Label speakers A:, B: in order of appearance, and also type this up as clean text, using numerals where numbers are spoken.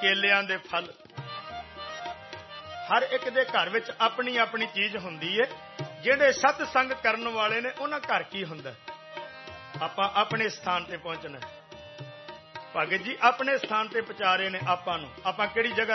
A: ਕੇਲਿਆਂ ਦੇ ਫਲ। ਹਰ ਇੱਕ ਦੇ ਘਰ ਵਿੱਚ ਆਪਣੀ ਆਪਣੀ ਚੀਜ਼ ਹੁੰਦੀ ਹੈ। ਜਿਹੜੇ ਸਤਸੰਗ ਕਰਨ ਵਾਲੇ ਨੇ ਉਹਨਾਂ ਘਰ ਕੀ ਹੁੰਦਾ? ਆਪਾਂ ਆਪਣੇ ਸਥਾਨ ਤੇ ਪਹੁੰਚਣਾ। ਭਗਤ ਜੀ ਆਪਣੇ ਸਥਾਨ ਤੇ ਪਹੁੰਚਾ ਰਹੇ ਨੇ ਆਪਾਂ ਨੂੰ। ਆਪਾਂ ਕਿਹੜੀ ਜਗ੍ਹਾ